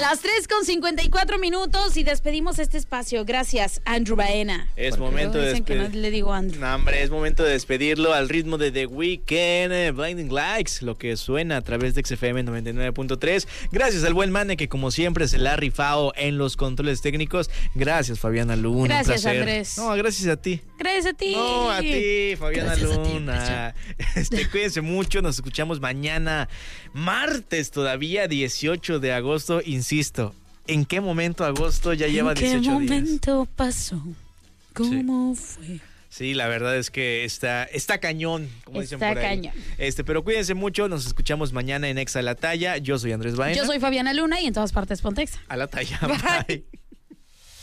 Las 3:54 y despedimos este espacio. Gracias, Andrew Baena. Es momento de despedirlo. Que no le digo Andrew. No, hombre, es momento de despedirlo al ritmo de The Weeknd, Blinding Lights, lo que suena a través de XFM 99.3. Gracias al buen Mane, que como siempre se la ha rifado en los controles técnicos. Gracias, Fabiana Luna. Gracias, un placer. Andrés. No, gracias a ti. Gracias a ti. No, a ti, Fabiana Gracias Luna. Cuídense mucho, nos escuchamos mañana, martes todavía, 18 de agosto. Insisto, ¿en qué momento agosto ya lleva 18 días? ¿En qué momento pasó? ¿Cómo fue? Sí, la verdad es que está cañón, como dicen por ahí. Está cañón. Pero cuídense mucho, nos escuchamos mañana en Exa a la Talla. Yo soy Andrés Baena. Yo soy Fabiana Luna y en todas partes Pontexa. A la talla. Bye.